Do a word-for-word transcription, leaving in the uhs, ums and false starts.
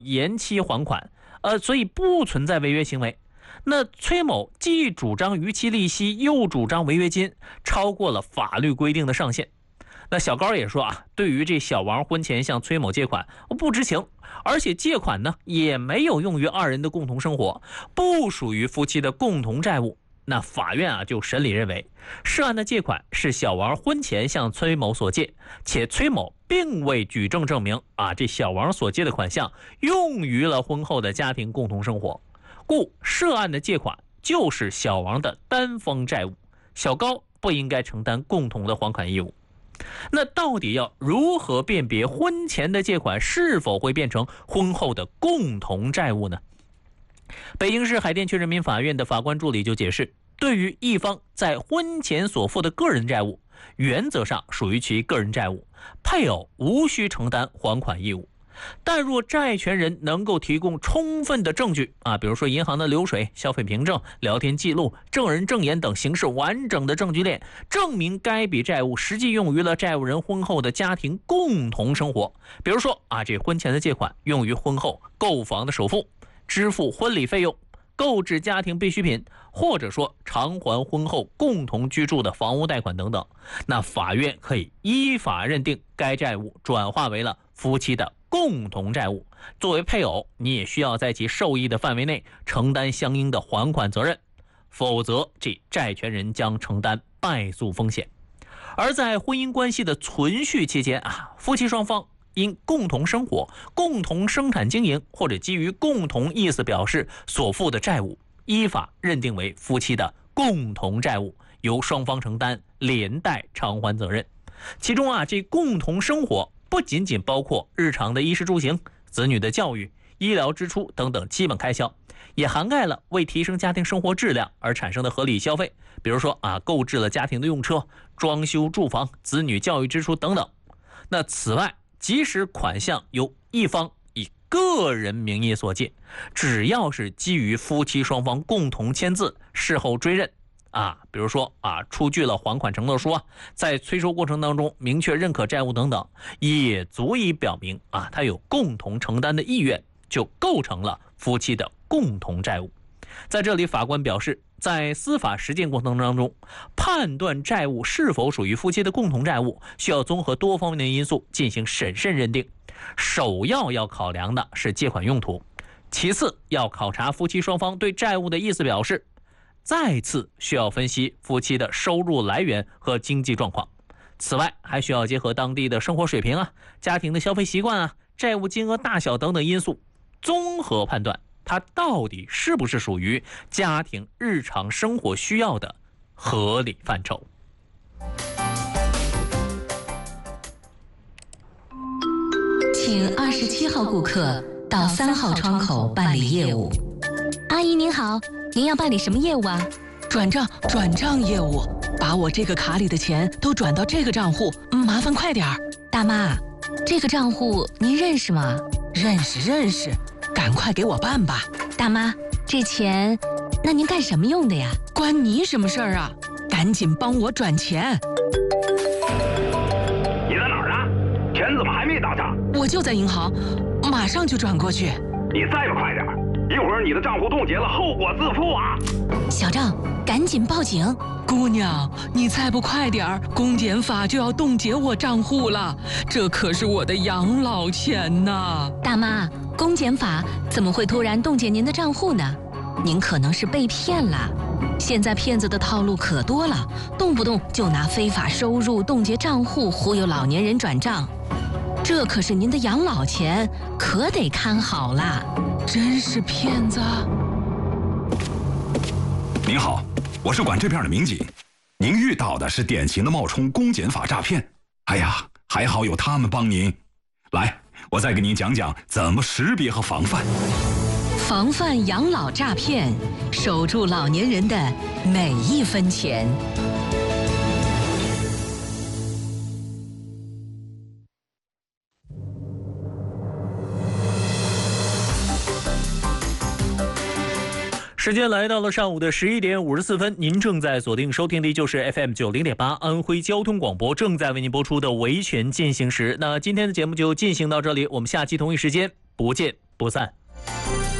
延期还款，呃，所以不存在违约行为。那崔某既主张逾期利息，又主张违约金，超过了法律规定的上限。那小高也说啊，对于这小王婚前向崔某借款不知情，而且借款呢也没有用于二人的共同生活，不属于夫妻的共同债务。那法院啊就审理认为，涉案的借款是小王婚前向崔某所借，且崔某并未举证证明啊这小王所借的款项用于了婚后的家庭共同生活，故涉案的借款就是小王的单方债务，小高不应该承担共同的还款义务。那到底要如何辨别婚前的借款是否会变成婚后的共同债务呢？北京市海淀区人民法院的法官助理就解释，对于一方在婚前所负的个人债务，原则上属于其个人债务，配偶无需承担还款义务。但若债权人能够提供充分的证据啊，比如说银行的流水、消费凭证、聊天记录、证人证言等形式完整的证据链，证明该笔债务实际用于了债务人婚后的家庭共同生活。比如说啊，这婚前的借款用于婚后购房的首付、支付婚礼费用、购置家庭必需品，或者说偿还婚后共同居住的房屋贷款等等，那法院可以依法认定该债务转化为了夫妻的共同债务。作为配偶，你也需要在其受益的范围内承担相应的还款责任，否则这债权人将承担败诉风险。而在婚姻关系的存续期间啊，夫妻双方因共同生活、共同生产经营或者基于共同意思表示所负的债务，依法认定为夫妻的共同债务，由双方承担连带偿还责任。其中啊，这共同生活不仅仅包括日常的衣食住行、子女的教育、医疗支出等等基本开销，也涵盖了为提升家庭生活质量而产生的合理消费，比如说啊，购置了家庭的用车、装修住房、子女教育支出等等。那此外，即使款项由一方以个人名义所借，只要是基于夫妻双方共同签字，事后追认啊，比如说啊，出具了还款承诺书啊，在催收过程当中明确认可债务等等，也足以表明啊，他有共同承担的意愿，就构成了夫妻的共同债务。在这里，法官表示，在司法实践过程当中，判断债务是否属于夫妻的共同债务，需要综合多方面的因素进行审慎认定。首要要考量的是借款用途，其次要考察夫妻双方对债务的意思表示，再次需要分析夫妻的收入来源和经济状况。此外，还需要结合当地的生活水平啊、家庭的消费习惯啊、债务金额大小等等因素，综合判断它到底是不是属于家庭日常生活需要的合理范畴。 请二十七号顾客到三号窗口办理业务。 阿姨您好，您要办理什么业务啊？ 转账，转账业务，把我这个卡里的钱都转到这个账户，麻烦快点儿。 大妈，这个账户您认识吗？ 认识认识，赶快给我办吧。 大妈，这钱，那您干什么用的呀？ 关你什么事儿啊？赶紧帮我转钱。 你在哪儿啊？钱怎么还没到账？ 我就在银行，马上就转过去。 你再不快点，一会儿你的账户冻结了，后果自负啊！ 小郑，赶紧报警！ 姑娘，你再不快点儿，公检法就要冻结我账户了，这可是我的养老钱呐！ 大妈，公检法怎么会突然冻结您的账户呢？您可能是被骗了。现在骗子的套路可多了，动不动就拿非法收入冻结账户忽悠老年人转账，这可是您的养老钱，可得看好了。 真是骗子！ 您好，我是管这片的民警，您遇到的是典型的冒充公检法诈骗。哎呀，还好有他们帮您。来，我再给您讲讲怎么识别和防范。 防范养老诈骗，守住老年人的每一分钱。 时间来到了上午的十一点五十四分，您正在锁定收听的就是 F M 九零点八安徽交通广播正在为您播出的维权进行时。那今天的节目就进行到这里，我们下期同一时间不见不不散。